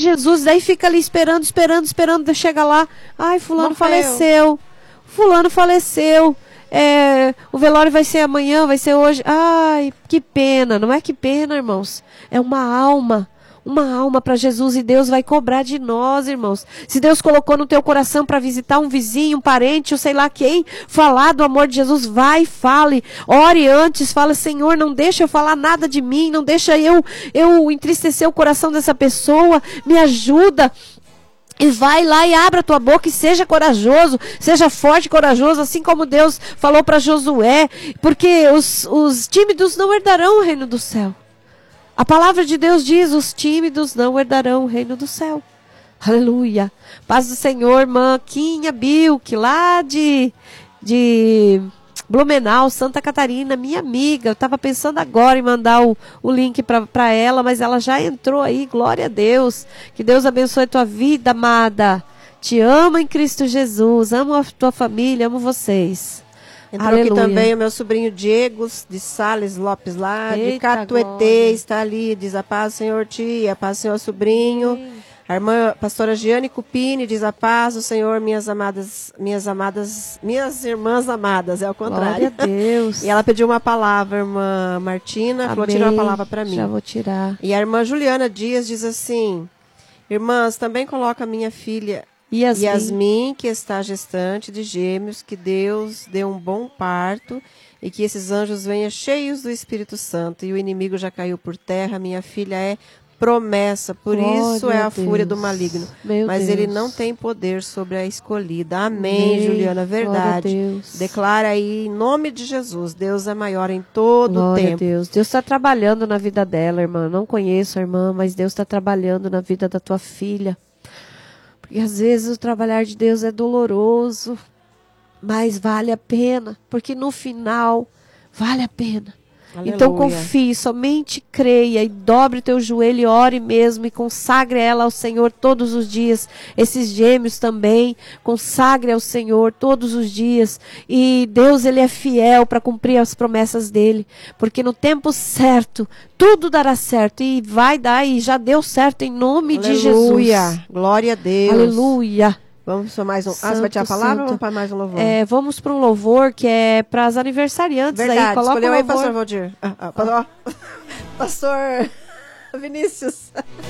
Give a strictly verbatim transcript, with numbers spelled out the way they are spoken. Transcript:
Jesus. Daí fica ali esperando, esperando, esperando, chega lá, ai, fulano Morreu. faleceu, fulano faleceu, é, o velório vai ser amanhã, vai ser hoje, ai, que pena. Não é que pena, irmãos, é uma alma, uma alma para Jesus, e Deus vai cobrar de nós, irmãos. Se Deus colocou no teu coração para visitar um vizinho, um parente, ou sei lá quem, falar do amor de Jesus, vai, fale, ore antes, fala, Senhor, não deixa eu falar nada de mim, não deixa eu, eu entristecer o coração dessa pessoa, me ajuda. E vai lá e abra a tua boca e seja corajoso, seja forte e corajoso, assim como Deus falou para Josué, porque os, os tímidos não herdarão o reino do céu. A palavra de Deus diz, os tímidos não herdarão o reino do céu. Aleluia. Paz do Senhor, irmã Quinha Bilk, lá de, de Blumenau, Santa Catarina, minha amiga. Eu estava pensando agora em mandar o, o link para ela, mas ela já entrou aí, glória a Deus. Que Deus abençoe a tua vida, amada. Te amo em Cristo Jesus, amo a tua família, amo vocês. Entrou Aleluia. aqui também o meu sobrinho Diego, de Sales Lopes, lá Eita, de Catuetê, glória. está ali, diz a paz, Senhor tia, a paz, Senhor sobrinho. Sim. A irmã pastora Giane Cupini diz a paz, o Senhor, minhas amadas, minhas amadas, minhas irmãs amadas, é o contrário. Glória a Deus. E ela pediu uma palavra, a irmã Martina, falou, tira uma palavra para mim. Já vou tirar. E a irmã Juliana Dias diz assim, irmãs, também coloca a minha filha Yasmin. Yasmin, que está gestante de gêmeos, que Deus dê um bom parto e que esses anjos venham cheios do Espírito Santo. E o inimigo já caiu por terra, minha filha é promessa, por Glória isso é a a fúria Deus. do maligno. Meu Mas Deus. ele não tem poder sobre a escolhida. Amém, Amém. Juliana, verdade. Glória a Deus. Declara aí, em nome de Jesus, Deus é maior em todo o Glória tempo. a Deus. Deus está trabalhando na vida dela, irmã. Não conheço a irmã, mas Deus está trabalhando na vida da tua filha. Porque às vezes o trabalhar de Deus é doloroso, mas vale a pena, porque no final vale a pena. Aleluia. Então confie, somente creia e dobre o teu joelho e ore mesmo e consagre ela ao Senhor todos os dias. Esses gêmeos também, consagre ao Senhor todos os dias. E Deus, Ele é fiel para cumprir as promessas dEle, porque no tempo certo, tudo dará certo e vai dar e já deu certo em nome Aleluia. de Jesus. Glória a Deus. Aleluia. Vamos para mais um. Santo, ah, você vai tirar a palavra santo. ou vamos para mais um louvor? É, vamos para um louvor que é para as aniversariantes. Verdade, aí. Coloca escolheu o aí, louvor. pastor Valdir. Ah, ah, pastor, pastor Vinícius.